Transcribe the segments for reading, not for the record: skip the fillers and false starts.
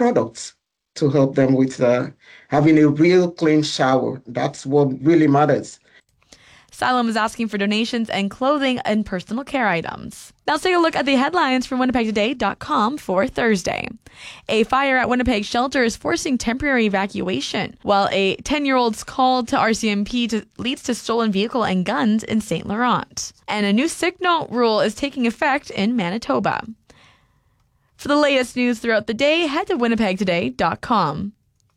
products to help them with having a real clean shower. That's what really matters. Xylem is asking for donations and clothing and personal care items. Now let's take a look at the headlines from WinnipegToday.com for Thursday. A fire at Winnipeg shelter is forcing temporary evacuation, while a 10-year-old's call to RCMP leads to stolen vehicle and guns in St. Laurent. And a new sick note rule is taking effect in Manitoba. For the latest news throughout the day, head to WinnipegToday.com.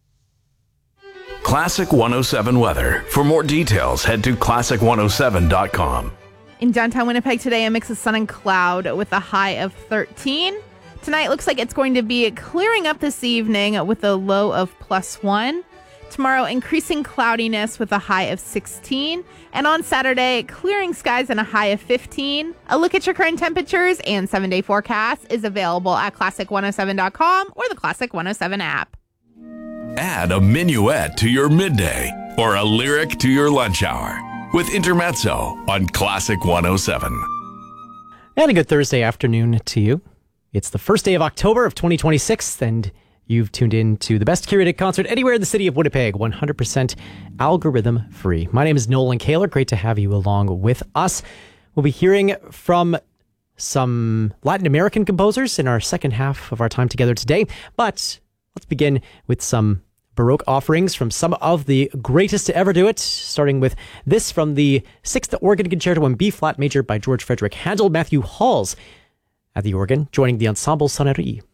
Classic 107 weather. For more details, head to classic107.com. In downtown Winnipeg today, a mix of sun and cloud with a high of 13. Tonight looks like it's going to be clearing up this evening with a low of +1. Tomorrow, increasing cloudiness with a high of 16. And on Saturday, clearing skies and a high of 15. A look at your current temperatures and 7-day forecast is available at classic107.com or the Classic 107 app. Add a minuet to your midday or a lyric to your lunch hour with Intermezzo on Classic 107. And a good Thursday afternoon to you. It's the first day of October of 2026, and you've tuned in to the best curated concert anywhere in the city of Winnipeg, 100% algorithm free. My name is Nolan Kaler. Great to have you along with us. We'll be hearing from some Latin American composers in our second half of our time together today, but let's begin with some Baroque offerings from some of the greatest to ever do it, starting with this from the 6th Organ Concerto in B-flat major by George Frederick Handel. Matthew Halls at the organ, joining the Ensemble Sonnerie.